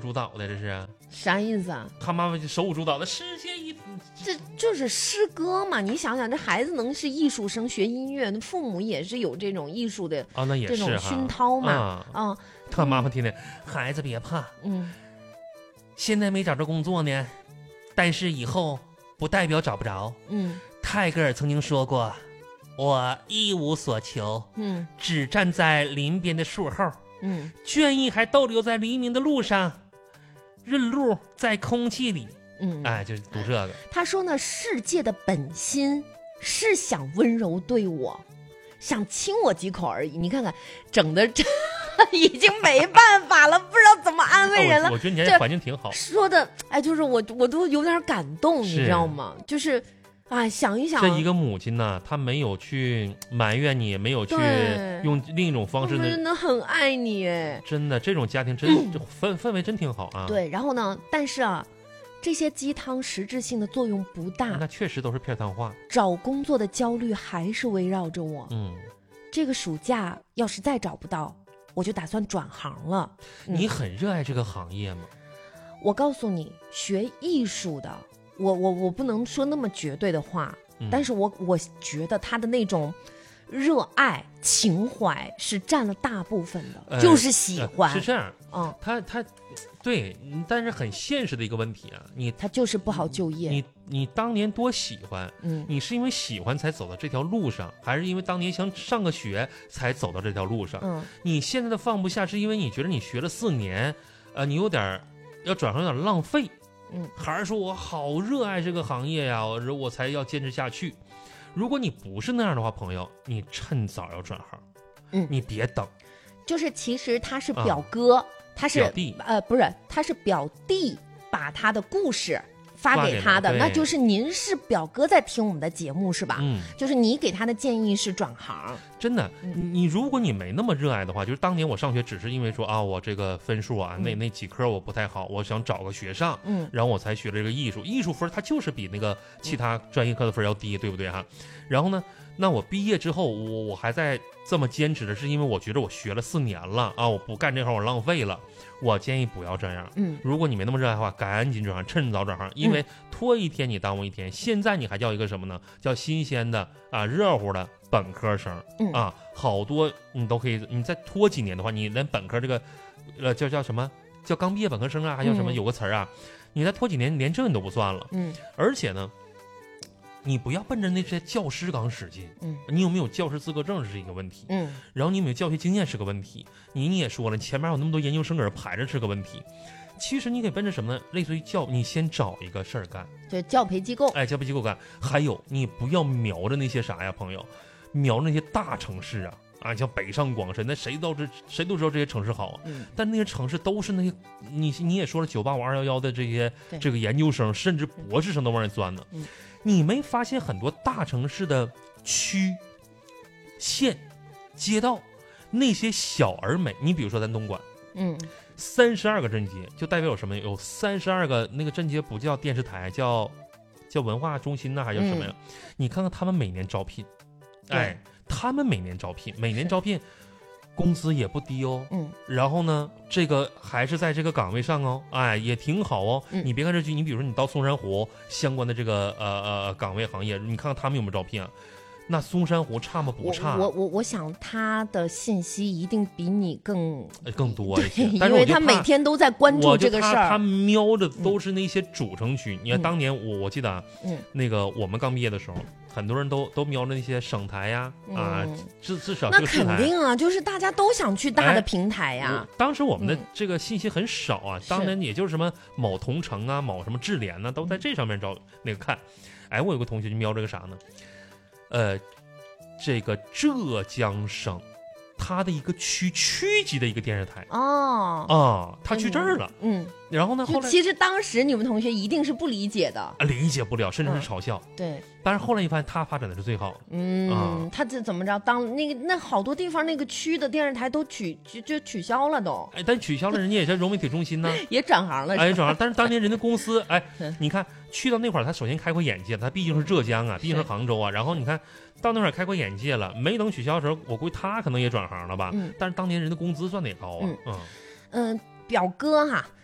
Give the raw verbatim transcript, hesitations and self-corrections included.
主导的，这是啥意思啊？ 他妈妈就手舞足蹈的世界一， 这就是诗歌嘛。你想想，这孩子能是艺术生学音乐，那父母也是有这种艺术的啊、哦，那也是这种熏陶嘛。啊、嗯嗯， 他妈妈天天孩子别怕，嗯，现在没找着工作呢，但是以后不代表找不着。嗯，泰戈尔曾经说过，我一无所求，嗯，只站在林边的树后，嗯，倦意还逗留在黎明的路上，润露在空气里。嗯，哎，就是读这个。 他说呢，世界的本心是想温柔对我，想亲我几口而已。你看看，整的这已经没办法了，不知道怎么安慰人了。 哦、我, 我觉得你这环境挺好。 说的，哎，就是我我都有点感动，你知道吗？就是。啊，想一想， 这一个母亲呢，她没有去埋怨你，没有去用另一种方式呢， 真的很爱你， 真的，这种家庭真、嗯、氛氛围真挺好啊。 对，然后呢，但是啊，这些鸡汤实质性的作用不大， 那确实都是片汤话。 找工作的焦虑还是围绕着我。嗯，这个暑假要是再找不到，我就打算转行了。 嗯、你很热爱这个行业吗？ 我告诉你，学艺术的。我我我不能说那么绝对的话，嗯、但是我我觉得他的那种热爱情怀是占了大部分的，呃、就是喜欢、 呃、是这样，嗯，他他对，但是很现实的一个问题啊，你他就是不好就业。 你你当年多喜欢，嗯，你是因为喜欢才走到这条路上，还是因为当年想上个学才走到这条路上？嗯，你现在的放不下是因为你觉得你学了四年，呃，你有点要转行有点浪费。嗯，还是说我好热爱这个行业呀，我我才要坚持下去。如果你不是那样的话，朋友，你趁早要转行，嗯，你别等。 就是其实他是表哥，啊、他是表弟， 呃，不是，他是表弟把他的故事发给他的，那就是您是表哥在听我们的节目是吧？嗯，就是你给他的建议是转行。 真的，嗯、你如果你没那么热爱的话，就是当年我上学只是因为说啊，我这个分数啊，嗯、那那几科我不太好，我想找个学上，嗯，然后我才学了这个艺术，艺术分它就是比那个其他专业课的分要低，对不对哈？然后呢，那我毕业之后，我我还在这么坚持的，是因为我觉得我学了四年了啊，我不干这行我浪费了。我建议不要这样，嗯，如果你没那么热爱的话，赶紧转行，趁早转行，因为拖一天你耽误一天。现在你还叫一个什么呢？叫新鲜的啊，热乎的本科生，嗯、啊，好多你都可以。你再拖几年的话，你连本科这个，呃，叫叫什么叫刚毕业本科生啊，还叫什么？有个词儿啊，你再拖几年，连这你都不算了，嗯，而且呢。你不要奔着那些教师岗使劲，嗯，你有没有教师资格证是一个问题，嗯，然后你有没有教学经验是个问题，你你也说了，前面有那么多研究生搁这排着是个问题，其实你得奔着什么呢？类似于教，你先找一个事儿干， 对，教培机构， 哎，教培机构干。还有，你不要瞄着那些啥呀，朋友，瞄着那些大城市啊，啊，像北上广深，那谁都知谁都知道这些城市好啊，嗯，但那些城市都是那些你你也说了九八五二幺幺的这些这个研究生，甚至博士生都往那钻呢，嗯。你没发现很多大城市的区、县、街道那些小而美？你比如说咱东莞，嗯，三十二个镇街就代表有什么？有三十二个那个镇街不叫电视台，叫叫文化中心呢，还叫什么呀？嗯、你看看他们每年招聘，哎，他们每年招聘，每年招聘。工资也不低哦，嗯，然后呢，这个还是在这个岗位上哦，哎，也挺好哦。嗯、你别看这句，你比如说你到松山湖相关的这个呃呃岗位行业，你看看他们有没有招聘啊？那松山湖差吗？不差。 我我我想他的信息一定比你更更多一些， 因为他每天都在关注这个事儿。 他他瞄着都是那些主城区。嗯、你看当年我我记得啊，嗯，那个我们刚毕业的时候。很多人都都瞄着那些省台呀，啊，嗯、至至少这个那肯定啊，就是大家都想去大的平台呀。 哎、当时我们的这个信息很少啊，嗯、当然也就是什么某同城啊、某什么智联呢、啊，都在这上面找那个看。哎，我有个同学就瞄这个啥呢？呃，这个浙江省。他的一个区区级的一个电视台哦啊，他去这儿了，嗯，然后呢，后来其实当时你们同学一定是不理解的， 啊、理解不了，甚至是嘲笑， 嗯、对。 但是后来一发现他发展的是最好， 嗯，啊、他这怎么着？当那个那好多地方那个区的电视台都取就就取消了都， 哎，但取消了，人家也是融媒体中心呢， 也转行了， 哎，转行。但是当年人的公司，哎，你看去到那块儿，他首先开阔眼界，他毕竟是浙江啊，毕竟是杭州啊，然后你看。到那会儿开阔眼界了，没等取消的时候，我估计他可能也转行了吧。嗯，但是当年人的工资赚的也高啊。嗯嗯、呃，表哥哈，